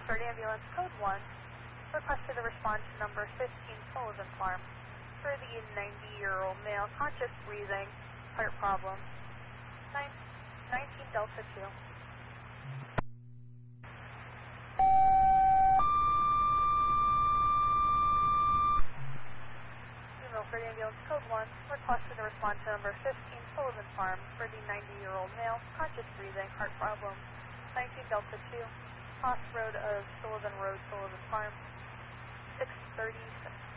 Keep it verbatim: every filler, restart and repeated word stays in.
Milford Ambulance Code one, requested to respond to number fifteen Sullivan Farm for the ninety-year-old male, conscious breathing, heart problems. Nine, nineteen Delta two. Milford Ambulance Code one, requested to respond to number fifteen Sullivan Farm for the ninety-year-old male, conscious breathing, heart problems. nineteen Delta two, off road of Sullivan Road, Sullivan Farm. six thirty-six.